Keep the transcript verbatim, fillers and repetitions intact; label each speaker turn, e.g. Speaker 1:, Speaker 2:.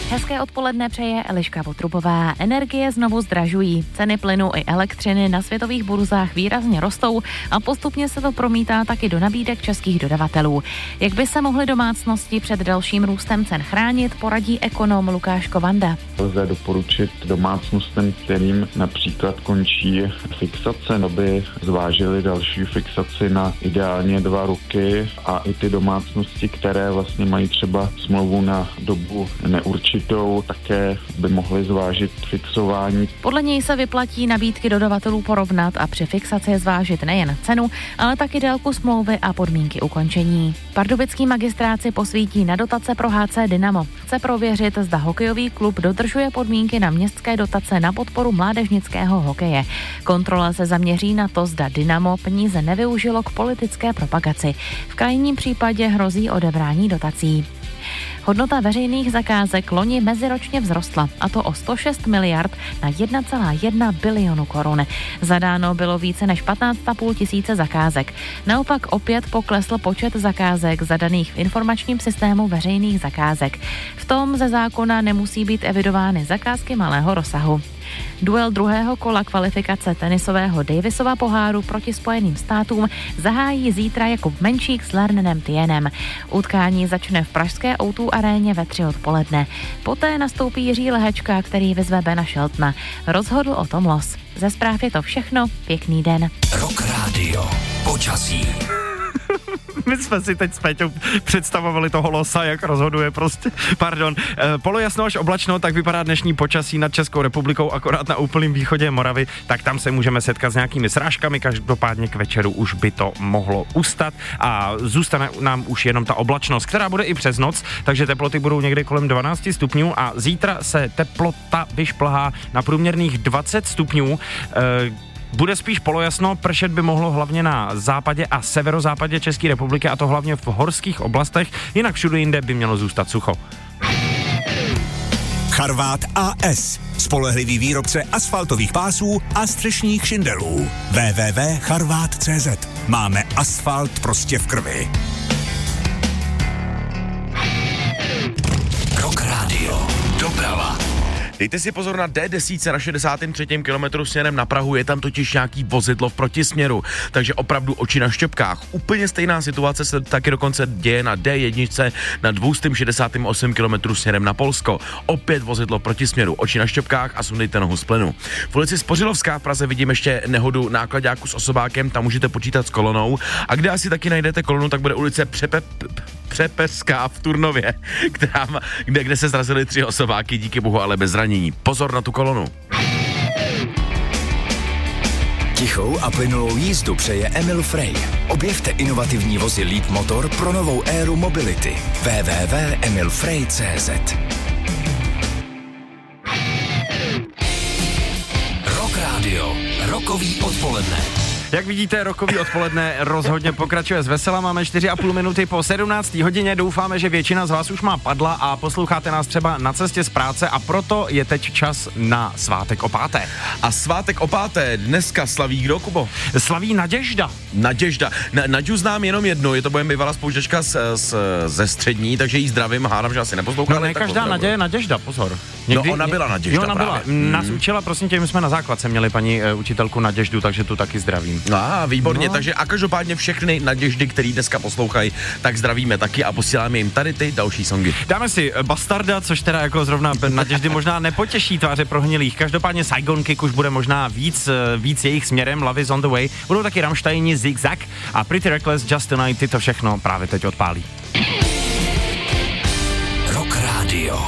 Speaker 1: Hezké odpoledne přeje Eliška Votrubová. Energie znovu zdražují. Ceny plynu i elektřiny na světových burzách výrazně rostou a postupně se to promítá taky do nabídek českých dodavatelů. Jak by se mohly domácnosti před dalším růstem cen chránit, poradí ekonom Lukáš Kovanda.
Speaker 2: Lze doporučit domácnostem, kterým například končí fixace, aby zvážili další fixaci na ideálně dva roky, a i ty domácnosti, které vlastně mají třeba smlouvu na dobu neurčitou, také by mohly zvážit fixování.
Speaker 1: Podle něj se vyplatí nabídky dodavatelů porovnat a při fixaci zvážit nejen cenu, ale taky délku smlouvy a podmínky ukončení. Pardubický magistrát si posvítí na dotace pro H C Dynamo. Chce prověřit, zda hokejový klub dodržuje podmínky na městské dotace na podporu mládežnického hokeje. Kontrola se zaměří na to, zda Dynamo peníze nevyužilo k politické propagaci. V krajním případě hrozí odebrání dotací. Hodnota veřejných zakázek loni meziročně vzrostla, a to o sto šest miliard na jedna celá jedna bilionu korun. Zadáno bylo více než patnáct a půl tisíce zakázek. Naopak opět poklesl počet zakázek zadaných v informačním systému veřejných zakázek. V tom ze zákona nemusí být evidovány zakázky malého rozsahu. Duel druhého kola kvalifikace tenisového Davisova poháru proti Spojeným státům zahájí zítra Jakub Menšík s Lernenem Tienem. Utkání začne v pražské ó dvě aréně ve tři odpoledne. Poté nastoupí Jiří Lehečka, který vyzve Bena Sheltona. Rozhodl o tom los. Ze zpráv je to všechno. Pěkný den.
Speaker 3: Rock Radio. Počasí.
Speaker 4: My jsme si teď s Péťou představovali toho losa, jak rozhoduje prostě. Pardon. E, polojasno až oblačno, tak vypadá dnešní počasí nad Českou republikou, akorát na úplném východě Moravy, tak tam se můžeme setkat s nějakými srážkami, každopádně k večeru už by to mohlo ustat a zůstane nám už jenom ta oblačnost, která bude i přes noc, takže teploty budou někde kolem dvanáct stupňů a zítra se teplota vyšplhá na průměrných dvacet stupňů. E, Bude spíš polojasno, pršet by mohlo hlavně na západě a severozápadě České republiky, a to hlavně v horských oblastech, jinak všude jinde by mělo zůstat sucho.
Speaker 3: Charvát á es, spolehlivý výrobce asfaltových pásů a střešních šindelů. w w w tečka charvát tečka cé zet. Máme asfalt prostě v krvi. Rock Radio. Doprava.
Speaker 5: Dejte si pozor na D deset na šedesátém třetím kilometru směrem na Prahu, je tam totiž nějaký vozidlo v protisměru, takže opravdu oči na štěpkách. Úplně stejná situace se taky dokonce děje na D jedna na dvě stě šedesát osm kilometrů směrem na Polsko. Opět vozidlo v protisměru, oči na štěpkách a sundejte nohu z plynu. V ulici Spořilovská v Praze vidím ještě nehodu náklaďáku s osobákem, tam můžete počítat s kolonou. A kde asi taky najdete kolonu, tak bude ulice Přepe... Přepeská v Turnově, která, kde, kde se zrazily tři osobáky, díky bohu ale bez zranění. Pozor na tu kolonu.
Speaker 3: Tichou a plynulou jízdu přeje Emil Frey. Objevte inovativní vozy Leap Motor pro novou éru mobility. w w w tečka emil frey tečka cé zet. Rock Radio. Rokový odpoledne.
Speaker 4: Jak vidíte, rokový odpoledne rozhodně pokračuje z vesela. Máme čtyři a půl minuty po sedmnácté hodině. Doufáme, že většina z vás už má padla a posloucháte nás třeba na cestě z práce, a proto je teď čas na svátek o páté.
Speaker 5: A svátek o páté dneska slaví kdo, Kubo?
Speaker 4: Slaví Naděžda.
Speaker 5: Naděžda. Na, Naďu znám jenom jednu, je to moje bývalá spolužačka z, z, ze střední, takže jí zdravím, hádám, že asi neposlouchá.
Speaker 4: No ne, každá Naděje je Naděžda, pozor.
Speaker 5: Někdy, no ona byla Naděžda.
Speaker 4: Jo, ona byla.
Speaker 5: Právě.
Speaker 4: Nás hmm. učila, prosím tě, my jsme na základce měli paní uh, učitelku Naděždu, takže tu taky zdravím.
Speaker 5: A, výborně,
Speaker 4: no.
Speaker 5: Takže a každopádně všechny Naděždy, který dneska poslouchají, tak zdravíme taky a posíláme jim tady ty další songy.
Speaker 4: Dáme si Bastarda, což teda jako zrovna Naděždy možná nepotěší tváře prohnilých. Každopádně Saigon Kick už bude možná víc, víc jejich směrem, Love is on the way. Budou taky Rammsteini, Zigzag a Pretty Reckless, Just Tonight, ty to všechno právě teď odpálí.
Speaker 3: Rock Radio.